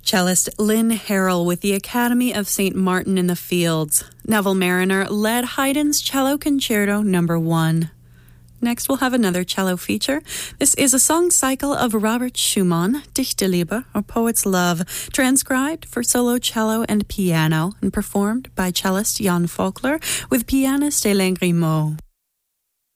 Cellist Lynn Harrell with the Academy of St. Martin in the Fields. Neville Mariner led Haydn's Cello Concerto No. 1. Next, we'll have another cello feature. This is a song cycle of Robert Schumann, Dichterliebe, or Poet's Love, transcribed for solo cello and piano, and performed by cellist Jan Faulkner with pianist Hélène Grimaud.